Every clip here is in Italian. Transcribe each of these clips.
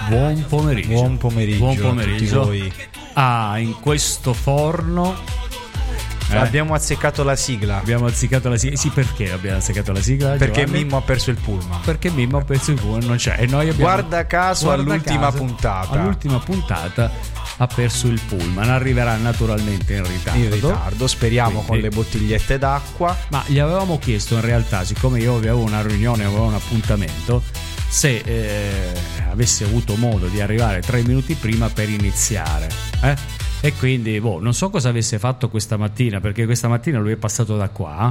Buon pomeriggio. Buon pomeriggio. Buon pomeriggio. A tutti voi. In questo forno abbiamo azzeccato la sigla. abbiamo azzeccato la sigla. Sì, perché abbiamo azzeccato la sigla? Perché Giovanni? Mimmo ha perso il pullman. Perché Mimmo ha perso il pullman, non c'è. E noi abbiamo, Guarda caso all'ultima puntata. All'ultima puntata ha perso il pullman. Arriverà naturalmente in ritardo. Speriamo Quindi, con le bottigliette d'acqua. Ma gli avevamo chiesto in realtà, siccome io avevo una riunione, avevo un appuntamento, se avesse avuto modo di arrivare 3 minuti prima per iniziare. E quindi non so cosa avesse fatto questa mattina, perché questa mattina lui è passato da qua.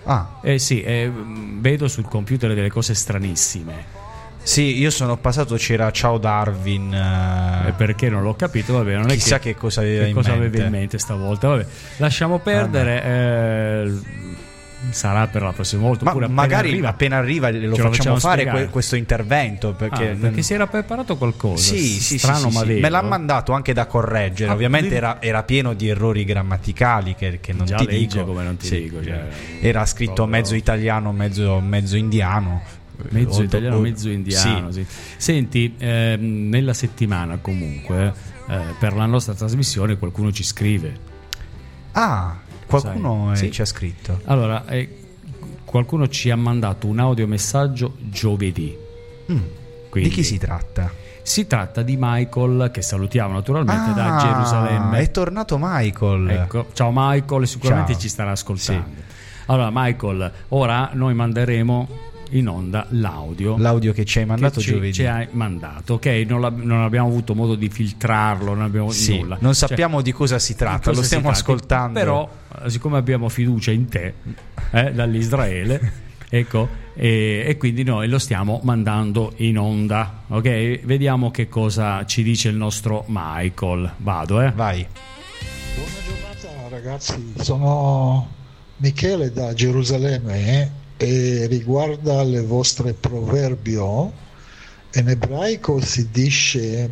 Vedo sul computer delle cose stranissime. Sì, io sono passato, c'era Ciao Darwin. Perché non l'ho capito, vabbè, non chissà è che cosa aveva in mente stavolta. Vabbè, lasciamo perdere. Sarà per la prossima volta. Ma magari appena arriva lo facciamo fare questo intervento, perché si era preparato qualcosa. Sì, strano, ma vero. Me l'ha mandato anche da correggere. Ovviamente era pieno di errori grammaticali che non già ti legge dico. come non ti dico. Era scritto mezzo italiano, mezzo indiano. Mezzo italiano, mezzo indiano. Sì. Senti, nella settimana comunque per la nostra trasmissione qualcuno ci scrive. Qualcuno ci ha scritto. Allora, qualcuno ci ha mandato un audiomessaggio giovedì. Di chi si tratta? Si tratta di Michael, che salutiamo naturalmente da Gerusalemme. È tornato Michael. Ecco, ciao Michael, sicuramente ci starà ascoltando. Sì. Allora Michael, ora noi manderemo in onda l'audio che ci hai mandato giovedì. Ci hai mandato, ok? Non abbiamo avuto modo di filtrarlo, non abbiamo nulla. Non sappiamo di cosa si tratta, lo stiamo ascoltando. Però, siccome abbiamo fiducia in te, dall'Israele, ecco, e quindi noi lo stiamo mandando in onda, ok? Vediamo che cosa ci dice il nostro Michael. Vado, Vai. Buona giornata, ragazzi. Sono Michele da Gerusalemme. E riguarda le vostre proverbio, in ebraico si dice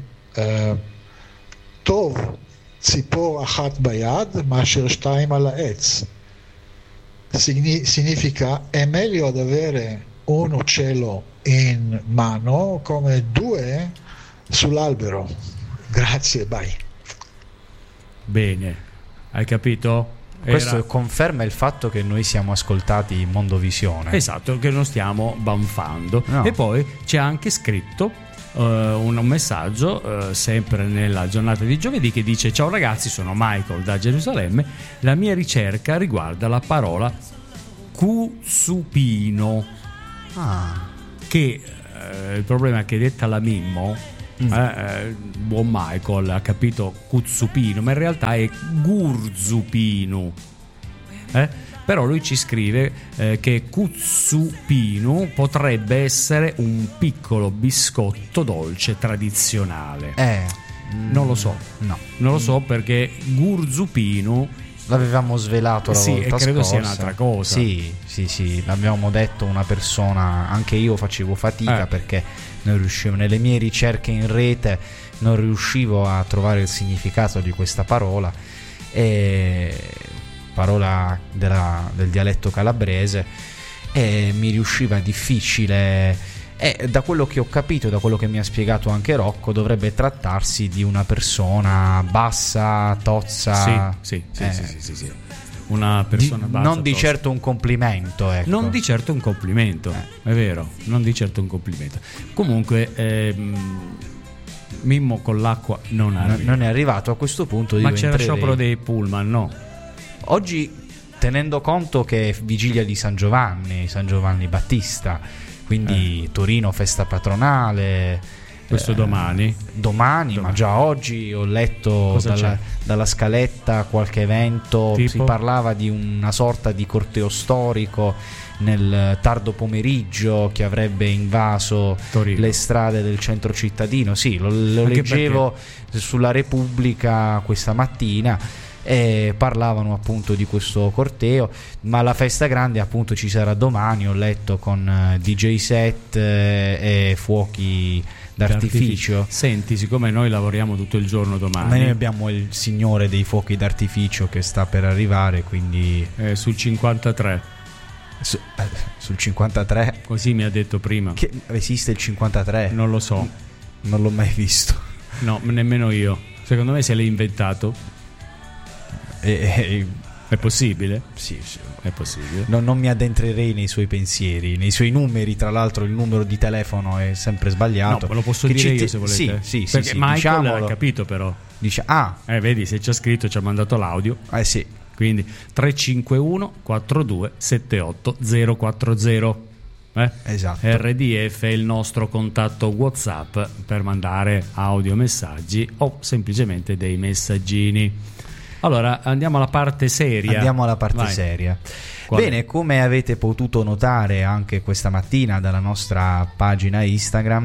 Tov tzipor achat bayad masher shtaim ala etz. Significa è meglio ad avere un uccello in mano come 2 sull'albero. Grazie, bye. Bene, hai capito? Questo conferma il fatto che noi siamo ascoltati in Mondovisione. Esatto, che non stiamo banfando. No. E poi c'è anche scritto un messaggio sempre nella giornata di giovedì che dice: ciao ragazzi, sono Michael da Gerusalemme. La mia ricerca riguarda la parola cuzzupino, che il problema è che detta la Mimmo, buon Michael ha capito cuzzupino, ma in realtà è gurzupino, però lui ci scrive che cuzzupino potrebbe essere un piccolo biscotto dolce tradizionale. Non lo so, non lo so, perché gurzupino l'avevamo svelato la volta scorsa. Sì, credo sia un'altra cosa. Sì, l'abbiamo detto una persona, anche io facevo fatica perché non riuscivo, nelle mie ricerche in rete non riuscivo a trovare il significato di questa parola, parola del dialetto calabrese, e mi riusciva difficile. Da quello che ho capito, da quello che mi ha spiegato anche Rocco, dovrebbe trattarsi di una persona bassa, tozza. Sì. Una persona bassa, non di certo un complimento, ecco. Non di certo un complimento, è vero, non di certo un complimento. Comunque Mimmo con l'acqua non è arrivato a questo punto. Ma c'era sciopero dei pullman, no? Oggi, tenendo conto che è vigilia di San Giovanni Battista, quindi Torino festa patronale, questo domani, ma già oggi ho letto dalla scaletta qualche evento, tipo? Si parlava di una sorta di corteo storico nel tardo pomeriggio che avrebbe invaso Torino, le strade del centro cittadino. Sì, lo leggevo sulla Repubblica questa mattina, e parlavano appunto di questo corteo, ma la festa grande appunto ci sarà domani, ho letto, con DJ set e fuochi d'artificio. Senti, siccome noi lavoriamo tutto il giorno domani, noi abbiamo il signore dei fuochi d'artificio che sta per arrivare, quindi sul 53 sul 53, così mi ha detto prima. Che esiste il 53? Non lo so. Non l'ho mai visto. No, nemmeno io. Secondo me se l'hai inventato. È possibile? Sì. È possibile. Non mi addentrerei nei suoi pensieri, nei suoi numeri. Tra l'altro, il numero di telefono è sempre sbagliato. No, lo posso dire io se volete. Sì. Perché Michael diciamolo. ha capito, però. Vedi, se c'è scritto, ci ha mandato l'audio. Sì. Quindi 351 42 78 040. Esatto. RDF è il nostro contatto WhatsApp per mandare audio messaggi o semplicemente dei messaggini. Allora andiamo alla parte seria. Seria. Bene, come avete potuto notare anche questa mattina dalla nostra pagina Instagram,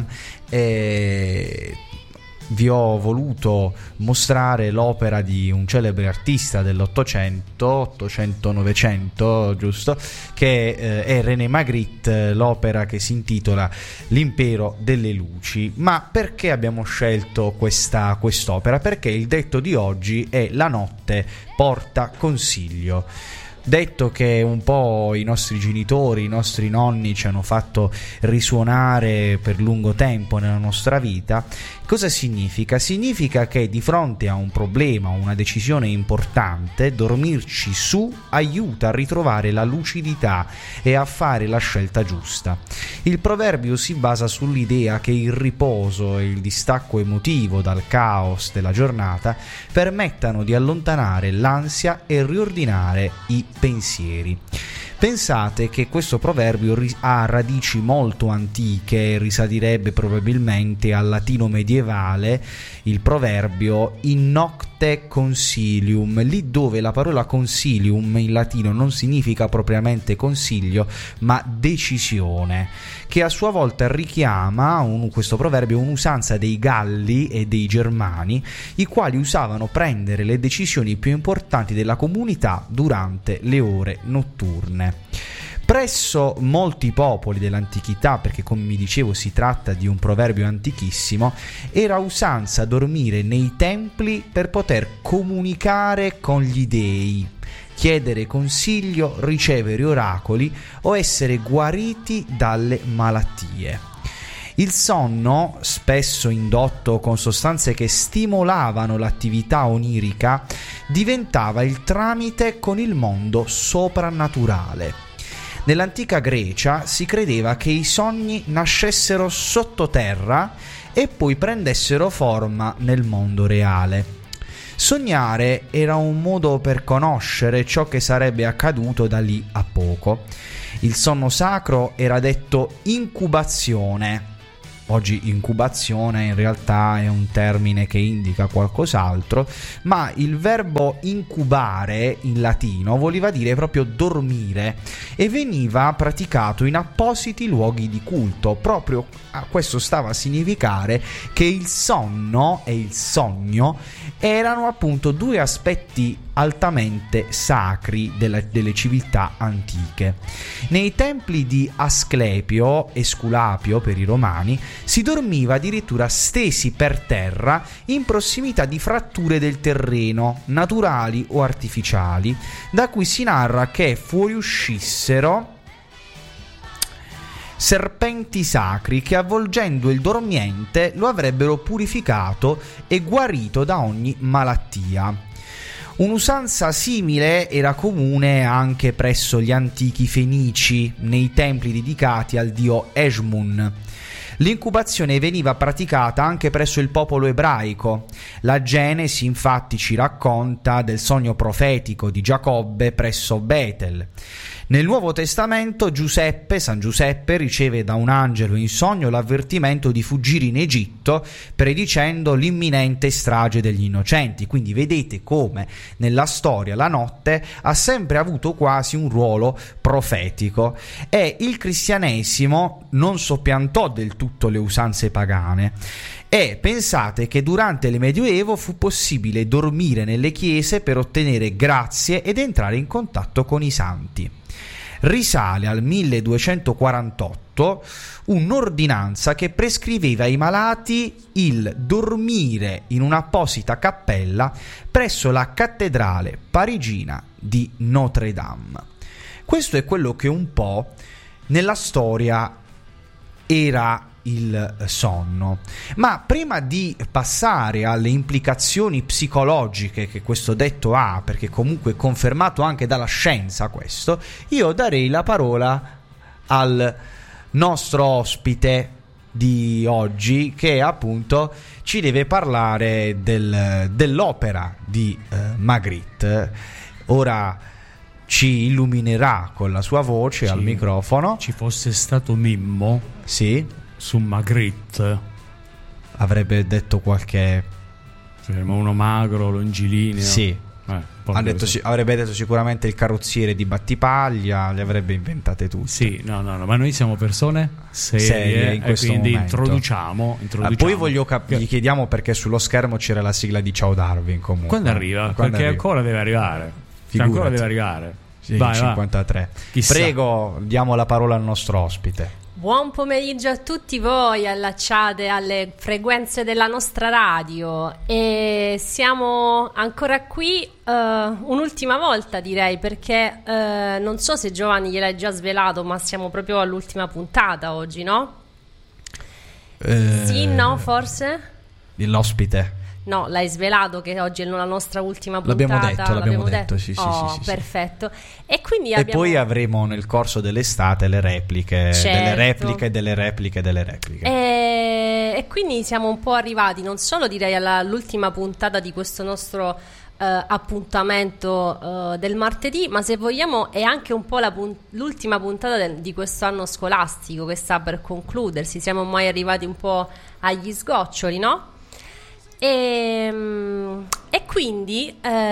vi ho voluto mostrare l'opera di un celebre artista dell'Ottocento, 800-900, giusto? Che è René Magritte, l'opera che si intitola L'impero delle luci. Ma perché abbiamo scelto quest'opera? Perché il detto di oggi è: la notte porta consiglio. Detto che un po' i nostri genitori, i nostri nonni ci hanno fatto risuonare per lungo tempo nella nostra vita, cosa significa? Significa che di fronte a un problema, una decisione importante, dormirci su aiuta a ritrovare la lucidità e a fare la scelta giusta. Il proverbio si basa sull'idea che il riposo e il distacco emotivo dal caos della giornata permettano di allontanare l'ansia e riordinare i pensieri. Pensate che questo proverbio ha radici molto antiche, risalirebbe probabilmente al latino medievale, il proverbio in nocte consilium, lì dove la parola consilium in latino non significa propriamente consiglio, ma decisione, che a sua volta richiama questo proverbio un'usanza dei Galli e dei Germani, i quali usavano prendere le decisioni più importanti della comunità durante le ore notturne. Presso molti popoli dell'antichità, perché come vi dicevo si tratta di un proverbio antichissimo, era usanza dormire nei templi per poter comunicare con gli dei, chiedere consiglio, ricevere oracoli o essere guariti dalle malattie. Il sonno, spesso indotto con sostanze che stimolavano l'attività onirica, diventava il tramite con il mondo soprannaturale. Nell'antica Grecia si credeva che i sogni nascessero sottoterra e poi prendessero forma nel mondo reale. Sognare era un modo per conoscere ciò che sarebbe accaduto da lì a poco. Il sonno sacro era detto incubazione. Oggi incubazione in realtà è un termine che indica qualcos'altro, ma il verbo incubare in latino voleva dire proprio dormire e veniva praticato in appositi luoghi di culto. Proprio questo stava a significare che il sonno e il sogno erano appunto due aspetti altamente sacri delle civiltà antiche. Nei templi di Asclepio, Esculapio per i romani, si dormiva addirittura stesi per terra in prossimità di fratture del terreno, naturali o artificiali, da cui si narra che fuoriuscissero serpenti sacri che, avvolgendo il dormiente, lo avrebbero purificato e guarito da ogni malattia. Un'usanza simile era comune anche presso gli antichi fenici, nei templi dedicati al dio Eshmun. L'incubazione veniva praticata anche presso il popolo ebraico. La Genesi infatti ci racconta del sogno profetico di Giacobbe presso Betel. Nel Nuovo Testamento San Giuseppe riceve da un angelo in sogno l'avvertimento di fuggire in Egitto, predicendo l'imminente strage degli innocenti. Quindi vedete come nella storia la notte ha sempre avuto quasi un ruolo profetico, e il cristianesimo non soppiantò del tutto le usanze pagane. E pensate che durante il Medioevo fu possibile dormire nelle chiese per ottenere grazie ed entrare in contatto con i santi. Risale al 1248 un'ordinanza che prescriveva ai malati il dormire in un'apposita cappella presso la cattedrale parigina di Notre Dame. Questo è quello che un po' nella storia era il sonno. Ma prima di passare alle implicazioni psicologiche che questo detto ha, perché comunque è confermato anche dalla scienza questo, io darei la parola al nostro ospite di oggi, che appunto ci deve parlare dell'opera di Magritte. Ora ci illuminerà con la sua voce al microfono. Ci fosse stato Mimmo, sì, su Magritte avrebbe detto qualche, uno magro, longilineo, sì, avrebbe detto sicuramente il carrozziere di Battipaglia, le avrebbe inventate tutte. Sì, no, ma noi siamo persone serie in questo quindi momento. introduciamo. Poi gli chiediamo perché sullo schermo c'era la sigla di Ciao Darwin. Comunque quando arriva? Perché ancora deve arrivare. Ancora deve arrivare. Sì, vai, 53. Prego, diamo la parola al nostro ospite. Buon pomeriggio a tutti voi allacciate alle frequenze della nostra radio, e siamo ancora qui un'ultima volta, direi, perché non so se Giovanni gliel'hai già svelato, ma siamo proprio all'ultima puntata oggi, no? Sì, no, forse? L'ospite. No, l'hai svelato che oggi è la nostra ultima puntata. L'abbiamo detto, sì. Perfetto. E quindi poi avremo nel corso dell'estate le repliche, certo, delle repliche. E quindi siamo un po' arrivati, non solo direi all'ultima puntata di questo nostro appuntamento del martedì, ma se vogliamo è anche un po' l'ultima puntata di questo anno scolastico che sta per concludersi. Siamo ormai arrivati un po' agli sgoccioli, no? E quindi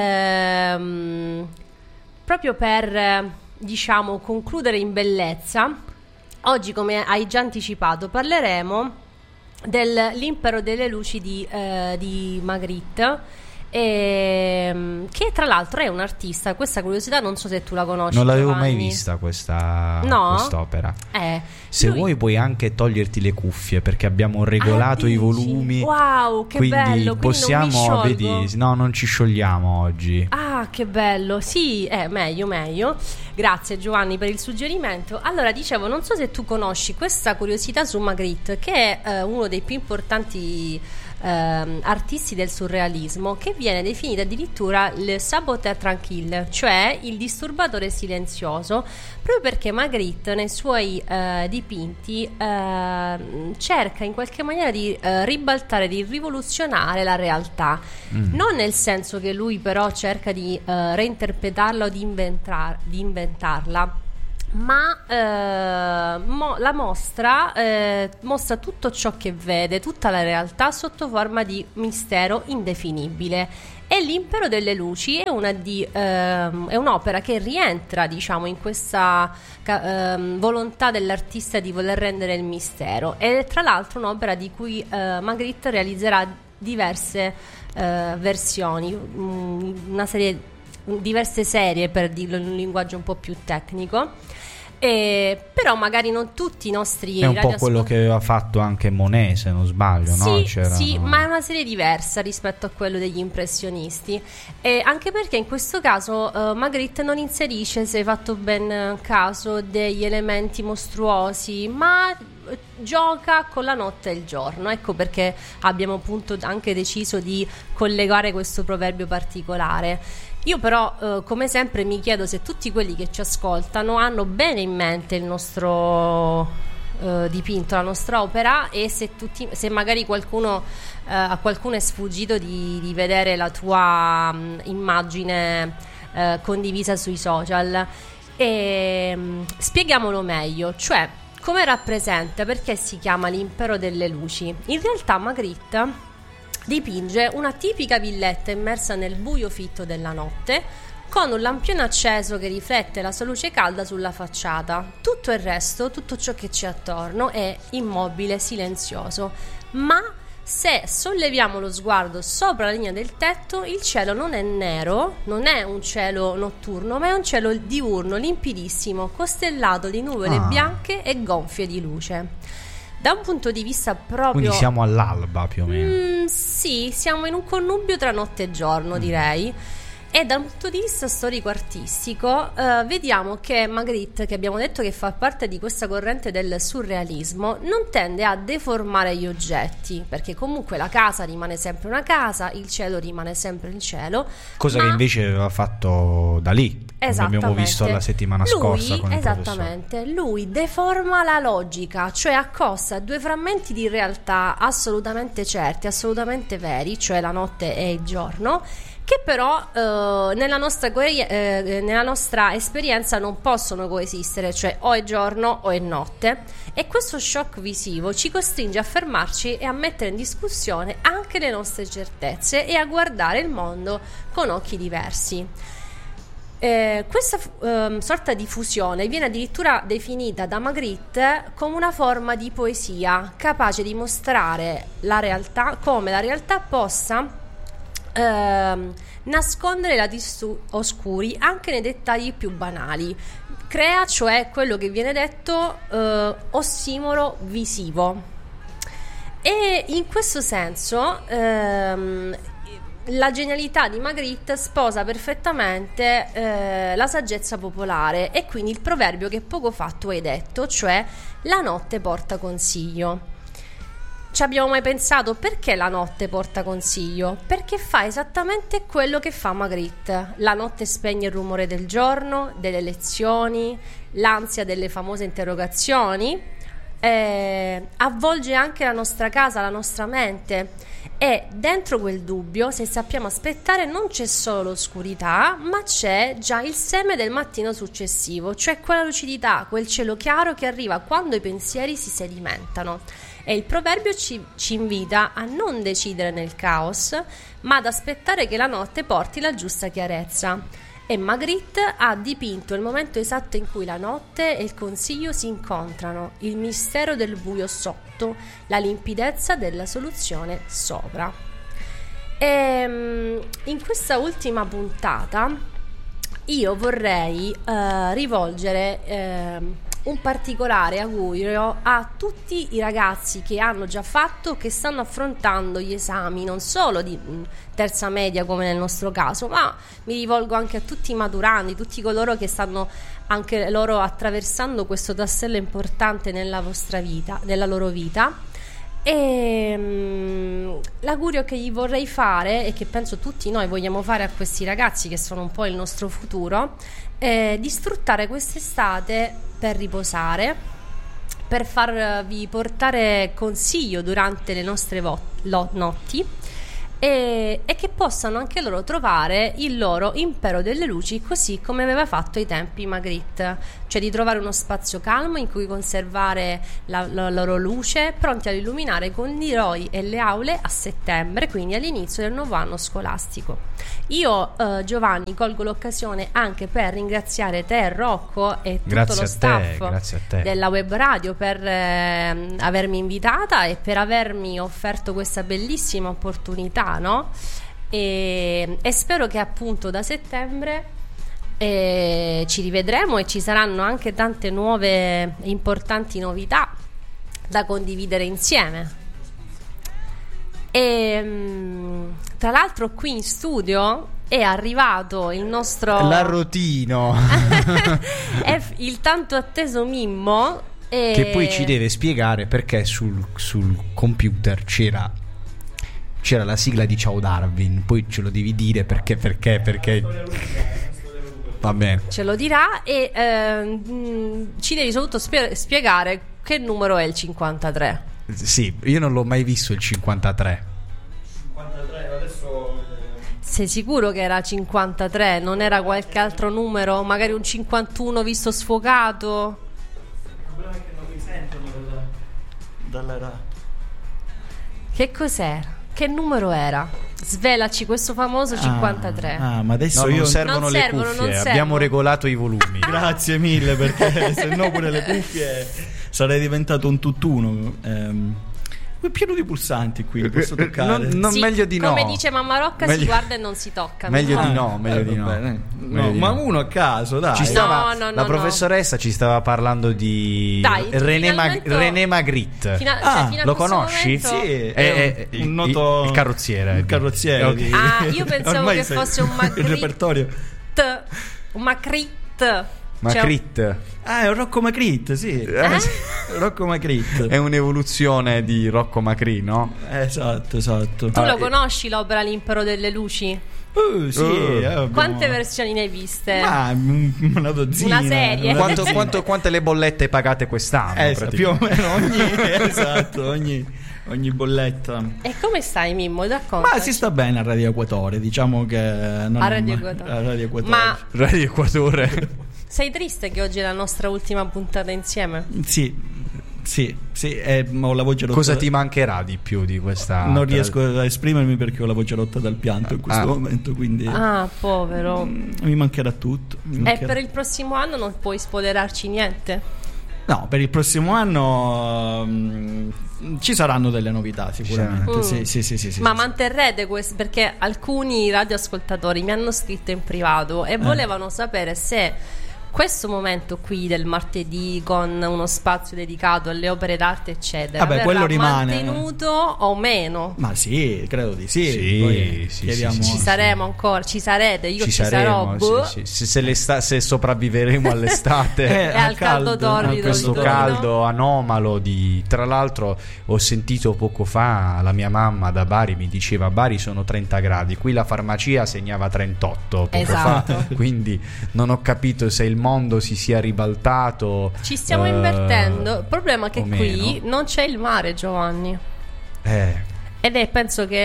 proprio per concludere in bellezza, oggi, come hai già anticipato, parleremo dell'Impero delle luci di Magritte, che tra l'altro è un artista. Questa curiosità non so se tu la conosci. Non l'avevo Giovanni. mai vista quest'opera. Se vuoi puoi anche toglierti le cuffie, perché abbiamo regolato i volumi. Wow, che quindi bello. Possiamo, vedi, no, non ci sciogliamo oggi. Ah, che bello. Sì, meglio. Grazie Giovanni per il suggerimento. Allora, dicevo, non so se tu conosci questa curiosità su Magritte, che è uno dei più importanti artisti del surrealismo, che viene definito addirittura le saboteur tranquille, cioè il disturbatore silenzioso, proprio perché Magritte nei suoi dipinti cerca in qualche maniera di ribaltare, di rivoluzionare la realtà, non nel senso che lui però cerca di reinterpretarla o di inventarla, ma la mostra tutto ciò che vede, tutta la realtà sotto forma di mistero indefinibile. E l'Impero delle luci è un'opera che rientra, diciamo, in questa volontà dell'artista di voler rendere il mistero. Ed è tra l'altro un'opera di cui Magritte realizzerà diverse versioni, diverse serie, per dirlo in un linguaggio un po' più tecnico. Però magari non tutti i nostri è un po' quello che aveva fatto anche Monet, se non sbaglio, no? Sì, ma è una serie diversa rispetto a quello degli impressionisti, anche perché in questo caso Magritte non inserisce, se hai fatto ben caso, degli elementi mostruosi, ma gioca con la notte e il giorno. Ecco perché abbiamo appunto anche deciso di collegare questo proverbio particolare. Io però, come sempre, mi chiedo se tutti quelli che ci ascoltano hanno bene in mente il nostro dipinto, la nostra opera, e se magari a qualcuno è sfuggito di vedere la tua immagine condivisa sui social. Spieghiamolo meglio, cioè come rappresenta, perché si chiama l'Impero delle luci. In realtà Magritte dipinge una tipica villetta immersa nel buio fitto della notte, con un lampione acceso che riflette la sua luce calda sulla facciata. Tutto il resto, tutto ciò che c'è attorno, è immobile, silenzioso. Ma se solleviamo lo sguardo sopra la linea del tetto, il cielo non è nero, non è un cielo notturno, ma è un cielo diurno, limpidissimo, costellato di nuvole bianche e gonfie di luce. Da un punto di vista proprio... Quindi siamo all'alba più o meno. Sì, siamo in un connubio tra notte e giorno, direi. E dal punto di vista storico-artistico vediamo che Magritte, che abbiamo detto che fa parte di questa corrente del surrealismo, non tende a deformare gli oggetti, perché comunque la casa rimane sempre una casa, il cielo rimane sempre il cielo. Cosa che invece aveva fatto Dalì, come abbiamo visto la settimana scorsa con il esattamente, lui deforma la logica, cioè accosta due frammenti di realtà assolutamente certi, assolutamente veri, cioè la notte e il giorno, che però nella nostra esperienza non possono coesistere, cioè o è giorno o è notte, e questo shock visivo ci costringe a fermarci e a mettere in discussione anche le nostre certezze e a guardare il mondo con occhi diversi. Questa sorta di fusione viene addirittura definita da Magritte come una forma di poesia capace di mostrare la realtà, come la realtà possa nascondere lati oscuri anche nei dettagli più banali. Crea cioè quello che viene detto ossimoro visivo, e in questo senso la genialità di Magritte sposa perfettamente la saggezza popolare, e quindi il proverbio che poco fa tu hai detto, cioè la notte porta consiglio. Ci abbiamo mai pensato perché la notte porta consiglio? Perché fa esattamente quello che fa Magritte. La notte spegne il rumore del giorno, delle lezioni, l'ansia delle famose interrogazioni, avvolge anche la nostra casa, la nostra mente, e dentro quel dubbio, se sappiamo aspettare, non c'è solo l'oscurità, ma c'è già il seme del mattino successivo, cioè quella lucidità, quel cielo chiaro che arriva quando i pensieri si sedimentano. E il proverbio ci invita a non decidere nel caos, ma ad aspettare che la notte porti la giusta chiarezza. E Magritte ha dipinto il momento esatto in cui la notte e il consiglio si incontrano, il mistero del buio sotto, la limpidezza della soluzione sopra. E in questa ultima puntata io vorrei rivolgere un particolare augurio a tutti i ragazzi che hanno già fatto, che stanno affrontando gli esami non solo di terza media come nel nostro caso, ma mi rivolgo anche a tutti i maturandi, tutti coloro che stanno anche loro attraversando questo tassello importante nella vostra vita, nella loro vita. E l'augurio che gli vorrei fare, e che penso tutti noi vogliamo fare a questi ragazzi che sono un po' il nostro futuro, è di sfruttare quest'estate per riposare, per farvi portare consiglio durante le nostre notti, e che possano anche loro trovare il loro impero delle luci, così come aveva fatto ai tempi Magritte, cioè di trovare uno spazio calmo in cui conservare la loro luce, pronti ad illuminare con i ROI e le aule a settembre, quindi all'inizio del nuovo anno scolastico. Io Giovanni colgo l'occasione anche per ringraziare te, Rocco, e tutto lo staff della web radio per avermi invitata e per avermi offerto questa bellissima opportunità, no? E spero che appunto da settembre ci rivedremo e ci saranno anche tante nuove importanti novità da condividere insieme. E tra l'altro qui in studio è arrivato il nostro l'arrotino è il tanto atteso Mimmo, che poi ci deve spiegare perché sul computer c'era la sigla di Ciao Darwin. Poi ce lo devi dire perché va bene, ce lo dirà, e ci devi soprattutto spiegare che numero è il 53. Sì, io non l'ho mai visto il 53. Adesso sei sicuro che era 53? Non era qualche altro numero? Magari un 51 visto sfocato? il problema è che non mi sentono dalla. Che cos'era? Che numero era? Svelaci questo famoso 53. Ma adesso non servono le non cuffie, servono. abbiamo regolato i volumi. Grazie mille, perché se no pure le cuffie sarei diventato un tutt'uno. È pieno di pulsanti qui, li posso toccare? Non Sì, meglio di no. come dice Mamma Rocca, si guarda e non si tocca. Meglio di no, meglio di no. vabbè, Meglio di ma no. uno a caso, dai. Ci stava, No, la professoressa ci stava parlando di Dai, René Magritte. Fino a lo questo conosci? momento- Sì, È un noto il carrozziere. Il carrozziere. Ok. di- Ah, io pensavo Ormai che sai fosse un il Magritte. repertorio. Un Magritte. Magritte. Ah, è un Rocco Magritte, sì. Rocco Magritte. È un'evoluzione di Rocco Macri, no? Esatto. Tu lo conosci l'opera L'Impero delle Luci? Sì, abbiamo- Quante versioni ne hai viste? Ma una dozzina. Una serie. Quante le bollette pagate quest'anno? Più o meno ogni bolletta. E come stai, Mimmo? Raccontaci. Ma si sta bene a Radio Equatore, diciamo che non A è Radio ma- Equatore. a Radio Equatore. Ma Radio Equatore. sei triste che oggi è la nostra ultima puntata insieme? Sì, ho la voce rotta. Cosa ti mancherà di più di questa? Non riesco a esprimermi perché ho la voce rotta dal pianto in questo momento, quindi Ah, povero. mi mancherà tutto. mi E mancherà. per il prossimo anno non puoi spoilerarci niente? No, per il prossimo anno ci saranno delle novità sicuramente. Sì. Ma manterrete questo? Perché alcuni radioascoltatori mi hanno scritto in privato e volevano sapere se questo momento qui del martedì con uno spazio dedicato alle opere d'arte eccetera Vabbè, quello verrà rimane. mantenuto o meno? Ma sì, credo di sì. Sì, Poi sì, chiediamo- Ci saremo ancora? Ci sarete? Io ci saremo, sarò? boh. sì. Se sopravviveremo all'estate E al caldo torrido a questo di Torino. caldo anomalo tra l'altro ho sentito poco fa la mia mamma da Bari mi diceva Bari sono 30 gradi, qui la farmacia segnava 38 poco Esatto. fa, quindi non ho capito se il mondo si sia ribaltato. Ci stiamo invertendo. Il problema è che o qui meno. non c'è il mare, Giovanni. Ed è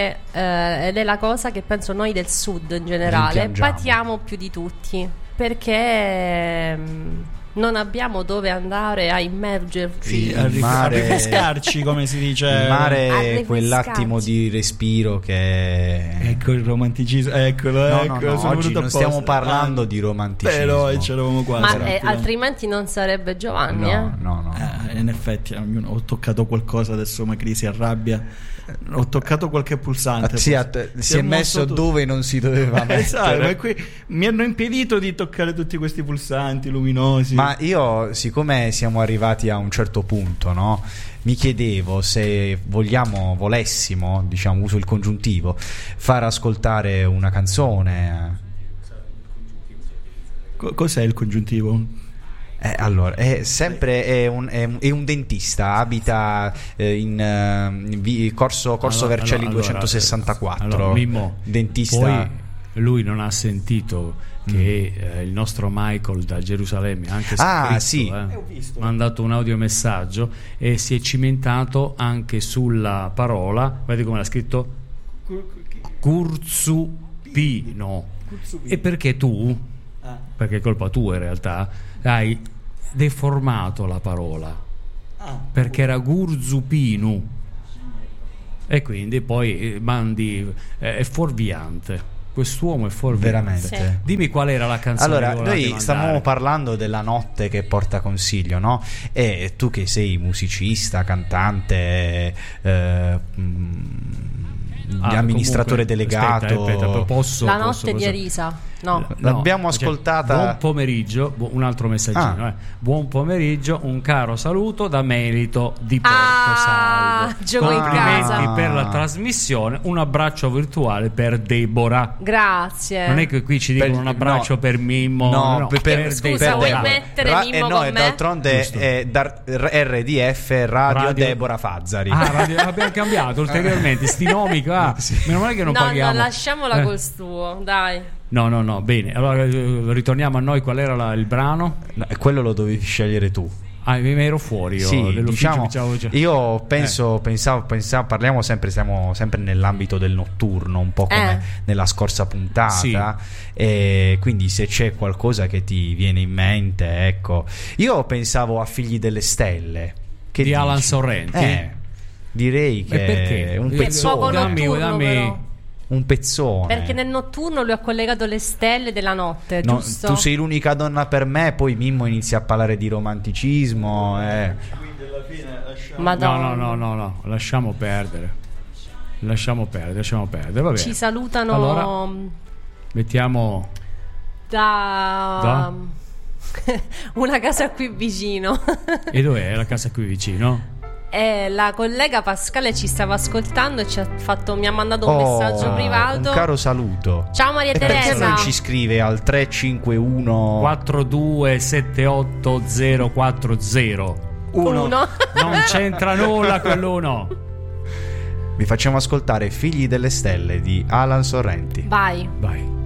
la cosa che penso noi del sud in generale Rimpiangiamo. patiamo più di tutti, perché non abbiamo dove andare a immergerci. Sì, a mare- rifrescarci, come si dice. Il A mare è rifrescarci. quell'attimo di respiro che Ecco il romanticismo. Eccolo, no, eccolo. sono oggi venuto non apposta. stiamo parlando di romanticismo. Però c'eravamo quasi. Ma un attimo. altrimenti non sarebbe Giovanni, no. In effetti ho toccato qualcosa, adesso Macri si arrabbia. Ho toccato qualche pulsante. Si è mosso messo tutto. dove non si doveva mettere. Esatto, ma qui mi hanno impedito di toccare tutti questi pulsanti luminosi. Ma io, siccome siamo arrivati a un certo punto, no? Mi chiedevo se volessimo, diciamo, uso il congiuntivo, far ascoltare una canzone. Cos'è il congiuntivo? Allora, è un dentista, abita in Corso Vercelli 264. Allora, Mimmo, dentista. poi lui non ha sentito che il nostro Michael da Gerusalemme ha anche scritto, sì. ha mandato un audiomessaggio e si è cimentato anche sulla parola, vedi come l'ha scritto? Curzupino. E perché tu, perché è colpa tua in realtà, hai deformato la parola, perché era Gurzupinu e quindi poi mandi è fuorviante. Quest'uomo è fuorviante. Veramente. Sì. Dimmi qual era la canzone. Allora, che volevate noi stavamo mandare. parlando della notte che porta consiglio, no? E tu che sei musicista, cantante, amministratore comunque, delegato, aspetta, posso, La posso. notte di Arisa. No. l'abbiamo cioè, ascoltata. buon pomeriggio, un altro messaggino. Buon pomeriggio, un caro saluto da Melito di Porto Salvo. gioco in Complimenti casa. per la trasmissione. Un abbraccio virtuale per Deborah. Grazie. Non è che qui ci dicono un abbraccio per Mimmo. No, Scusa, vuoi Deborah. mettere Mimmo no, con e me? d'altronde Giusto. è RDF Radio Deborah Fazzari. Abbiamo cambiato ulteriormente sti nomi qua. Meno male che non No, paghiamo. lasciamola col suo, dai. No, bene. Allora ritorniamo a noi. Qual era il brano? No, e quello lo dovevi scegliere tu. Mi ero fuori io Sì, dell'ufficio, diciamo, pensavo- io pensavo, parliamo siamo sempre nell'ambito del notturno, un po' come nella scorsa puntata. Sì. E quindi se c'è qualcosa che ti viene in mente, ecco. Io pensavo a Figli delle Stelle. Che Di dici? Alan Sorrenti? Direi che perché? è un Che Che è pezzone. poco notturno, dammi- però. Un pezzone. Perché nel notturno lui ha collegato le stelle della notte, No, giusto? tu sei l'unica donna per me, poi Mimmo inizia a parlare di romanticismo. fine lasciamo. Madonna. No, lasciamo perdere. Va bene. Ci salutano Allora, mettiamo da una casa qui vicino. E dov'è la casa qui vicino? La collega Pascale ci stava ascoltando e mi ha mandato un messaggio privato. Un caro saluto. Ciao Maria E perché Teresa. non ci scrive al 351 4278040? Uno. Non c'entra nulla quell'uno. Vi facciamo ascoltare Figli delle Stelle di Alan Sorrenti. Vai. Vai.